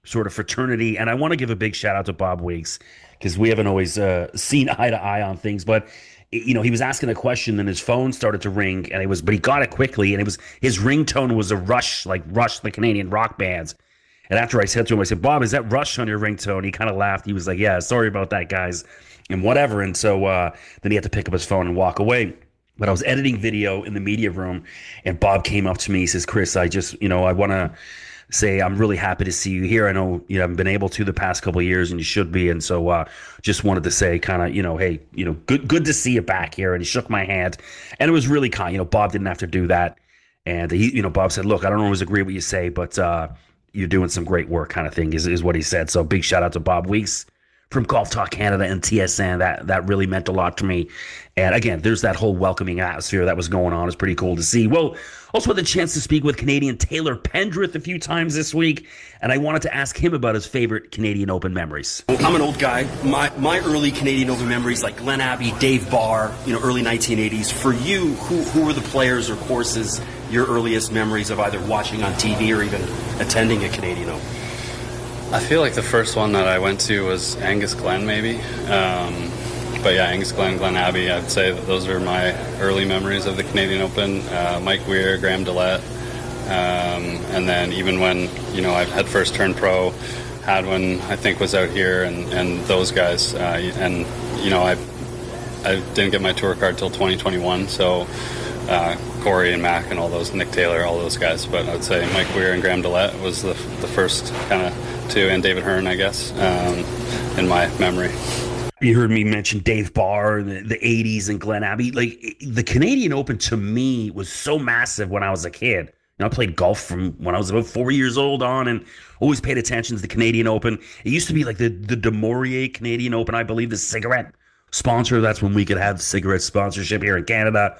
sort of fraternity. And I want to give a big shout out to Bob Weeks because we haven't always seen eye to eye on things. But he was asking a question, and his phone started to ring, and but he got it quickly, and it was his ringtone was a Rush, like Rush, the Canadian rock bands. And after I said to him, I said, Bob, is that Rush on your ringtone? He kind of laughed. He was like, yeah, sorry about that, guys, and whatever. And so then he had to pick up his phone and walk away. But I was editing video in the media room, and Bob came up to me. He says, Chris, I want to say I'm really happy to see you here. I know you haven't been able to the past couple of years, and you should be. And so just wanted to say kind of, hey, good to see you back here. And he shook my hand, and it was really kind. Bob didn't have to do that. And Bob said, look, I don't always agree with what you say, but you're doing some great work kind of thing is what he said. So big shout out to Bob Weeks from Golf Talk Canada and TSN. That really meant a lot to me. And again, there's that whole welcoming atmosphere that was going on. It's pretty cool to see. Well, also had the chance to speak with Canadian Taylor Pendrith a few times this week, and I wanted to ask him about his favorite Canadian Open memories. I'm an old guy. My early Canadian Open memories, like Glen Abbey, Dave Barr, early 1980s. For you, who were the players or courses your earliest memories of either watching on TV or even attending a Canadian Open? I feel like the first one that I went to was Angus Glen, maybe. But yeah, Angus Glen, Glen Abbey, I'd say that those are my early memories of the Canadian Open. Mike Weir, Graham Dillette. And then even when, I had first turned pro, Hadwin, I think, was out here, and those guys. I didn't get my tour card till 2021, so Corey and Mac and all those, Nick Taylor, all those guys. But I'd say Mike Weir and Graham Dillette was the first kind of two, and David Hearn, I guess, in my memory. You heard me mention Dave Barr, the 80s, and Glen Abbey. Like, the Canadian Open to me was so massive when I was a kid. I played golf from when I was about 4 years old on, and always paid attention to the Canadian Open. It used to be like the Du Maurier Canadian Open, I believe, the cigarette sponsor. That's when we could have cigarette sponsorship here in Canada.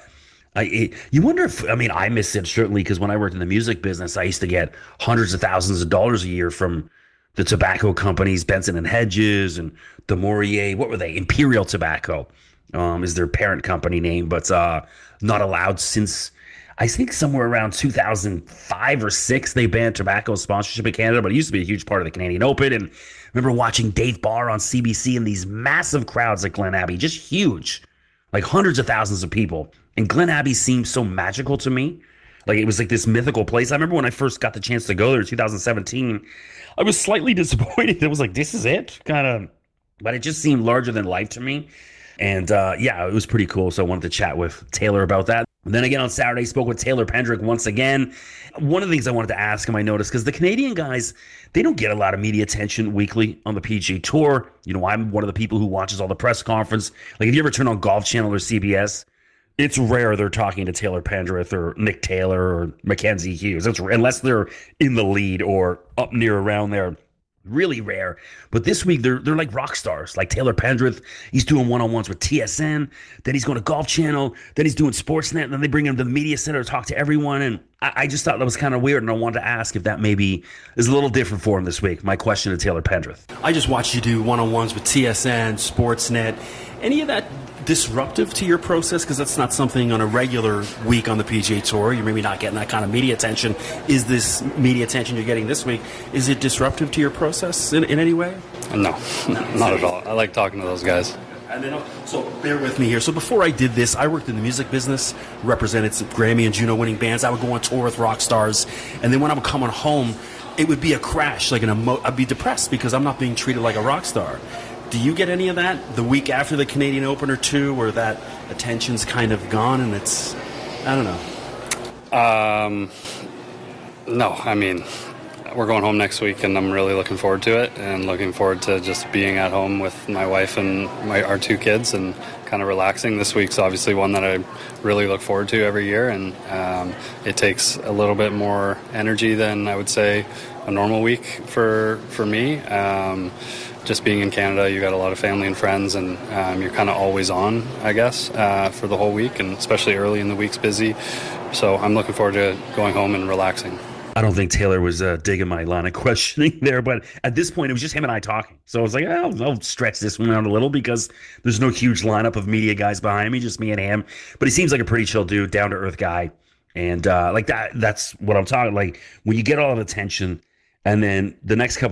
You wonder if, I miss it certainly, because when I worked in the music business, I used to get hundreds of thousands of dollars a year from the tobacco companies, Benson and Hedges and Du Maurier. What were they? Imperial Tobacco is their parent company name, but not allowed since, I think, somewhere around 2005 or 6, they banned tobacco sponsorship in Canada, but it used to be a huge part of the Canadian Open. And I remember watching Dave Barr on CBC in these massive crowds at Glen Abbey, just huge, like hundreds of thousands of people. And Glen Abbey seemed so magical to me. Like, it was like this mythical place. I remember when I first got the chance to go there in 2017, I was slightly disappointed. It was like, this is it? Kind of, but it just seemed larger than life to me. And it was pretty cool. So I wanted to chat with Taylor about that. And then again on Saturday, spoke with Taylor Pendrith once again. One of the things I wanted to ask him, I noticed, because the Canadian guys, they don't get a lot of media attention weekly on the PGA Tour. I'm one of the people who watches all the press conference. Like, if you ever turn on Golf Channel or CBS, it's rare they're talking to Taylor Pendrith or Nick Taylor or Mackenzie Hughes. Unless they're in the lead or up near around there. Really rare. But this week, they're like rock stars. Like Taylor Pendrith, he's doing one-on-ones with TSN. Then he's going to Golf Channel. Then he's doing Sportsnet. And then they bring him to the media center to talk to everyone. And I just thought that was kind of weird. And I wanted to ask if that maybe is a little different for him this week. My question to Taylor Pendrith. I just watched you do one-on-ones with TSN, Sportsnet. Any of that disruptive to your process? Because that's not something on a regular week on the PGA Tour. You're maybe not getting that kind of media attention. Is this media attention you're getting this week, is it disruptive to your process in any way? No, not at all. I like talking to those guys. And then, so bear with me here. So before I did this, I worked in the music business, represented some Grammy and Juno winning bands. I would go on tour with rock stars. And then when I would come on home, it would be a crash. I'd be depressed because I'm not being treated like a rock star. Do you get any of that the week after the Canadian Open or two, where that attention's kind of gone and it's, I don't know? No, we're going home next week, and I'm really looking forward to it, and looking forward to just being at home with my wife and our two kids and kind of relaxing. This week's obviously one that I really look forward to every year, and it takes a little bit more energy than I would say a normal week for me. Just being in Canada, you got a lot of family and friends, and you're kind of always on, I guess, for the whole week, and especially early in the week's busy. So I'm looking forward to going home and relaxing. I don't think Taylor was digging my line of questioning there, but at this point, it was just him and I talking. So I was like, I'll stretch this one out a little because there's no huge lineup of media guys behind me, just me and him. But he seems like a pretty chill dude, down-to-earth guy. And like that's what I'm talking. Like, when you get all the attention, and then the next couple